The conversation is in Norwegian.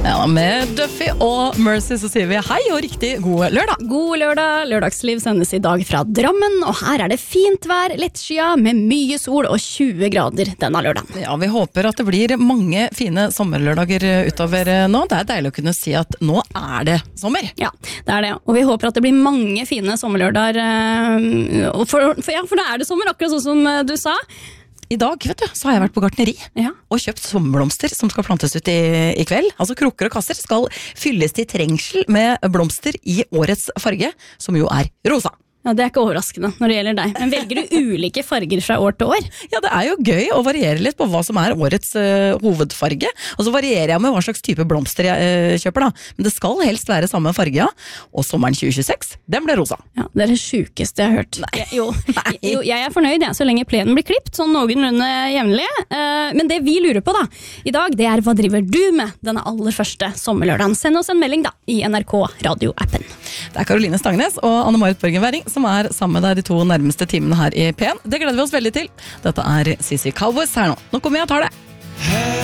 Ja, med Duffy og Mercy så sier vi hei og riktig god lørdag. God lørdag. Lørdagsliv sendes i dag fra Drammen, og her er det fint vær, lettskyet med mye sol og 20 grader denne lørdagen. Ja, vi håper at det blir mange fine sommerlørdager utover nå. Det er deilig å kunne si at nå er det sommer. Ja, det er det. Og vi håper at det blir mange fine sommerlørdager. For da er det sommer, akkurat sånn som du sa. I dag, vet du, så har jeg vært på gartneri og kjøpt sommerblomster som skal plantes ut i kveld. Altså krukker og kasser skal fylles til trengsel med blomster i årets farge, som jo er rosa. Ja, det er ikke overraskende når det gjelder deg. Men velger du ulike farger fra år til år? Ja, det er jo gøy å variere litt på hva som er årets hovedfarge. Og så varierer jeg med hva slags type blomster jeg kjøper da. Men det skal helst være samme farge, ja. Og sommeren 2026, den ble rosa. Ja, det er det sjukeste jeg har hørt. Jo, jeg er fornøyd, så lenge plenen blir klipt, sånn noenlunde jevnlig. Men det vi lurer på da, i dag, det er hva driver du med denne aller første sommerlørdagen? Send oss en melding da, i NRK Radio-appen. Det er Karoline Stangnes og Anne-Marit Borgen-Væring som er sammen med deg de 2 nærmeste timene her i P1. Det gleder vi oss veldig til. Dette er Sissy Cowboys her nå. Nå kommer jeg og tar det.